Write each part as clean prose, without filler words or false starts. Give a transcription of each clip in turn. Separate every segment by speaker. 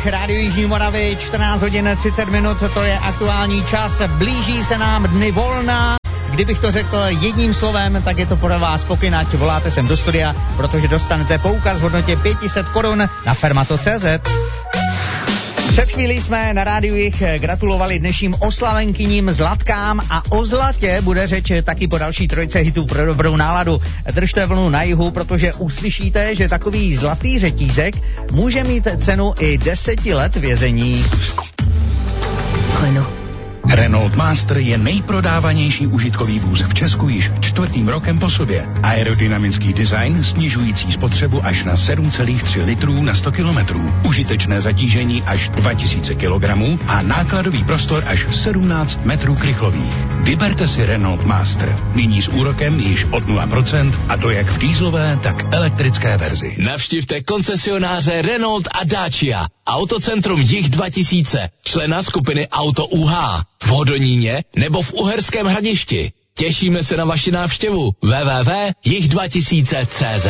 Speaker 1: Rádio Jižní Moravy, 14 hodin 30 minut, to je aktuální čas, blíží se nám dny volna. Kdybych to řekl jedním slovem, tak je to pro vás pokyn, ať voláte sem do studia, protože dostanete poukaz v hodnotě 500 korun na Fermato.cz. Před chvílí jsme na rádiu jich gratulovali dnešním oslavenkyním Zlatkám a o zlatě bude řeč taky po další trojice hitů pro dobrou náladu. Držte vlnu na jihu, protože uslyšíte, že takový zlatý řetízek může mít cenu i 10 let vězení.
Speaker 2: Renault Master je nejprodávanější užitkový vůz v Česku již 4. rokem po sobě. Aerodynamický design snižující spotřebu až na 7,3 litrů na 100 kilometrů. Užitečné zatížení až 2000 kilogramů a nákladový prostor až 17 metrů krychlových. Vyberte si Renault Master. Nyní s úrokem již od 0% a to jak v dýzlové, tak elektrické verzi.
Speaker 3: Navštivte koncesionáře Renault a Dacia. Autocentrum Jih 2000, člena skupiny Auto UH. V Hodoníně nebo v Uherském Hradišti. Těšíme se na vaši návštěvu. www.jih2000.cz.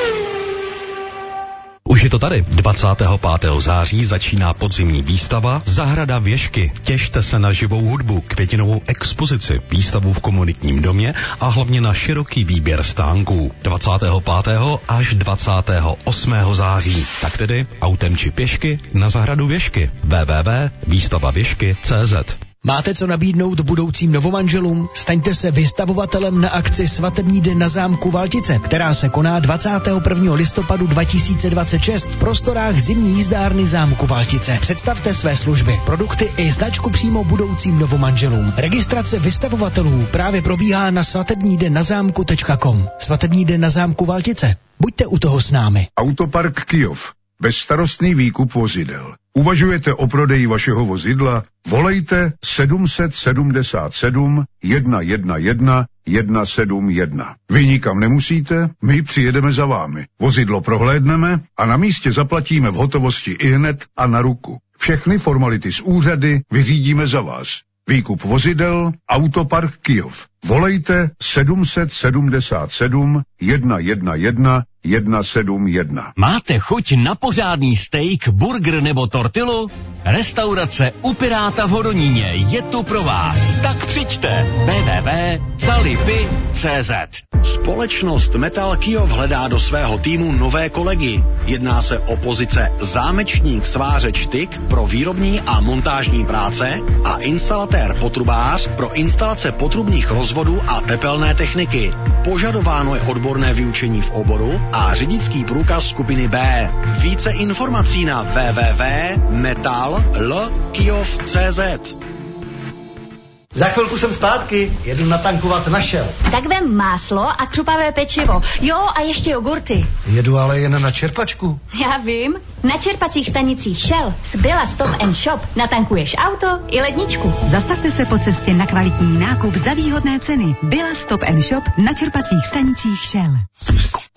Speaker 4: Už je to tady. 25. září začíná podzimní výstava Zahrada Věšky. Těšte se na živou hudbu, květinovou expozici, výstavu v komunitním domě a hlavně na široký výběr stánků. 25. až 28. září. Tak tedy autem či pěšky na Zahradu Věšky. www.výstavavěšky.cz.
Speaker 5: Máte co nabídnout budoucím novomanželům? Staňte se vystavovatelem na akci Svatební den na zámku Valtice, která se koná 21. listopadu 2026 v prostorách zimní jízdárny zámku Valtice. Představte své služby, produkty i značku přímo budoucím novomanželům. Registrace vystavovatelů právě probíhá na svatebnídennazámku.com. Svatební den na zámku Valtice. Buďte u toho s námi.
Speaker 6: Autopark Kyjov. Bezstarostný výkup vozidel. Uvažujete o prodeji vašeho vozidla? Volejte 777 111 171. Vy nikam nemusíte, my přijedeme za vámi. Vozidlo prohlédneme a na místě zaplatíme v hotovosti ihned a na ruku. Všechny formality z úřady vyřídíme za vás. Výkup vozidel, Autopark Kyjov. Volejte 777 111 171.
Speaker 7: Máte chuť na pořádný steak, burger nebo tortilu? Restaurace U Piráta v Hodoníně je tu pro vás. Tak přijďte. www.salipy.cz.
Speaker 8: Společnost Metal Kyjov hledá do svého týmu nové kolegy. Jedná se o pozice zámečník svářeč tyk pro výrobní a montážní práce a instalatér potrubář pro instalace potrubních rozvodů a tepelné techniky. Požadováno je odborné vyučení v oboru a řidičský průkaz skupiny B. Více informací na www.metal.kyjov.cz.
Speaker 9: Za chvilku jsem zpátky, jedu natankovat na Shell.
Speaker 10: Tak vem máslo a křupavé pečivo. Jo, a ještě jogurty.
Speaker 9: Jedu ale jen na čerpačku.
Speaker 10: Já vím. Na čerpacích stanicích Shell z Billa Stop & Shop natankuješ auto i ledničku.
Speaker 11: Zastavte se po cestě na kvalitní nákup za výhodné ceny. Billa Stop & Shop na čerpacích stanicích Shell.